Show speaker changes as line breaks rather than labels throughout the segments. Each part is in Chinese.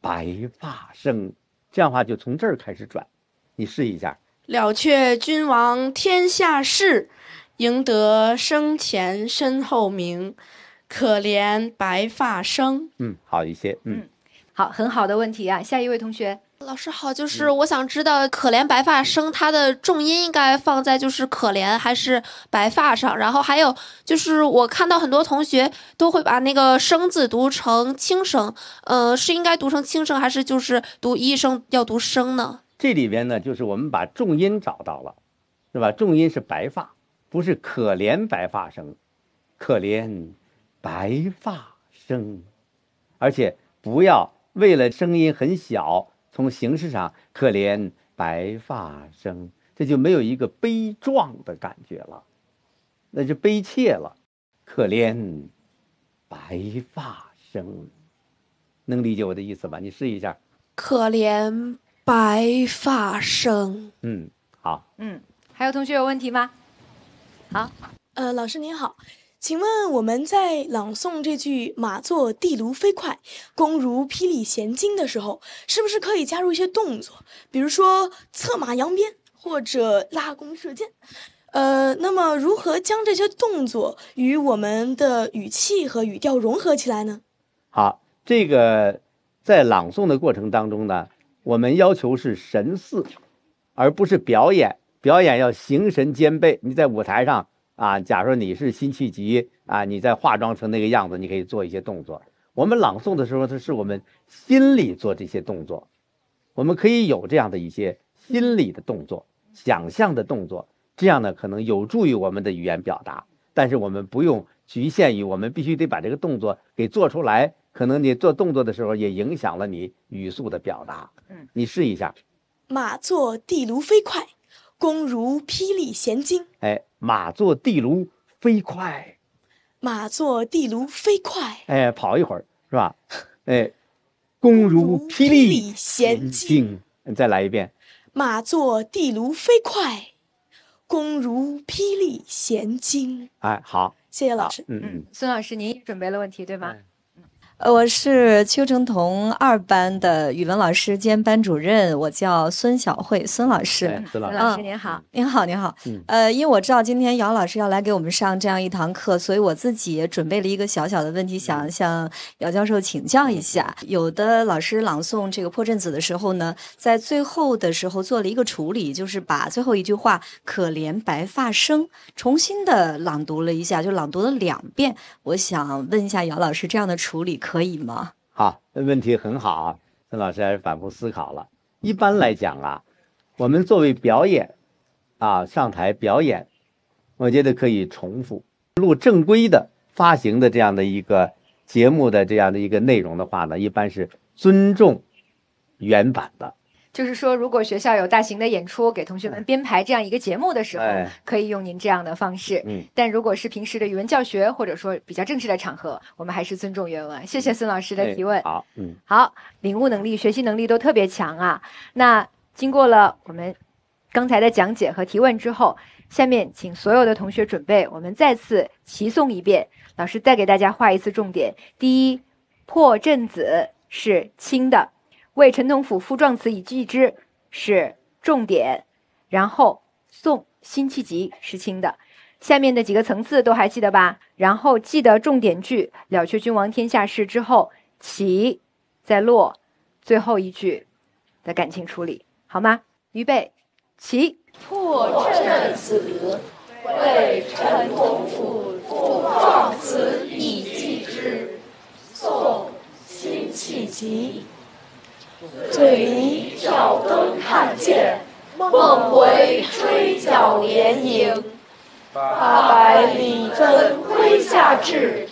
白发生，这样的话就从这儿开始转，你试一下。
了却君王天下事，赢得生前身后名。可怜白发生。
好一些。
好，很好的问题啊。下一位同学。
老师好，就是我想知道可怜白发生它的重音应该放在就是可怜还是白发上，然后还有就是我看到很多同学都会把那个生字读成轻声，是应该读成轻声还是就是读一声要读生呢？
这里边呢，就是我们把重音找到了，是吧？重音是白发，不是可怜白发生，可怜白发生，而且不要为了声音很小，从形式上可怜白发生，这就没有一个悲壮的感觉了，那就悲切了。可怜白发生，能理解我的意思吧？你试一下。
可怜白发生。
好。
还有同学有问题吗？好。
老师您好，请问我们在朗诵这句马作地卢飞快，弓如霹雳弦惊的时候，是不是可以加入一些动作，比如说策马扬鞭或者拉弓射箭？那么如何将这些动作与我们的语气和语调融合起来呢？
好，这个在朗诵的过程当中呢，我们要求是神似，而不是表演。表演要形神兼备。你在舞台上啊，假如你是辛弃疾啊，你在化妆成那个样子，你可以做一些动作。我们朗诵的时候，它是我们心里做这些动作，我们可以有这样的一些心理的动作、想象的动作，这样呢可能有助于我们的语言表达。但是我们不用局限于我们必须得把这个动作给做出来，可能你做动作的时候也影响了你语速的表达。你试一下。
马作地卢飞快，弓如霹雳弦惊。
马作地卢飞快。
马作地卢飞快。
跑一会儿是吧？弓如霹雳弦惊。再来一遍。
马作地卢飞快，弓如霹雳弦惊。
好，
谢谢老师。
孙老师，您也准备了问题对吗？
我是邱成桐2班的语文老师兼班主任，我叫孙晓慧，孙老师。
孙老师您好。
您好，您好。因为我知道今天姚老师要来给我们上这样一堂课，所以我自己也准备了一个小小的问题，想向姚教授请教一下。有的老师朗诵这个破阵子的时候呢，在最后的时候做了一个处理，就是把最后一句话“可怜白发生”重新的朗读了一下，就朗读了2遍。我想问一下姚老师，这样的处理可以吗？
好，问题很好啊，孙老师还是反复思考了。一般来讲啊，我们作为表演啊，上台表演，我觉得可以重复录正规的发行的这样的一个节目的这样的一个内容的话呢，一般是尊重原版的。
就是说，如果学校有大型的演出，给同学们编排这样一个节目的时候，可以用您这样的方式。但如果是平时的语文教学，或者说比较正式的场合，我们还是尊重原文。谢谢孙老师的提问。好，领悟能力、学习能力都特别强啊。那经过了我们刚才的讲解和提问之后，下面请所有的同学准备，我们再次齐诵一遍。老师再给大家画一次重点。第一，破阵子是轻的。为陈同甫赋壮词以记之是重点，然后宋辛弃疾是轻的。下面的几个层次都还记得吧？然后记得重点句了却君王天下事之后起再落最后一句的感情处理，好吗？预备起。
破阵子为陈同甫赋壮词以记之，宋辛弃疾。醉里挑灯看剑，梦回吹角连营。800里分麾下炙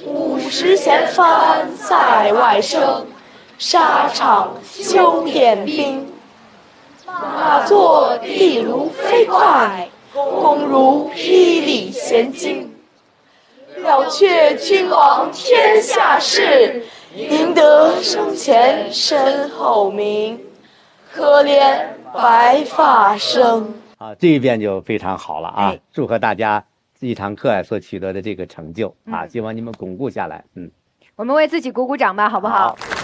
，50弦翻塞外声。沙场秋点兵，马作地卢飞快，弓如霹雳弦惊。了却君王天下事，赢得生前身后名。可怜白发生。
这一遍就非常好了啊！祝贺大家一堂课所取得的这个成就啊！希望你们巩固下来。
我们为自己鼓鼓掌吧，好不好？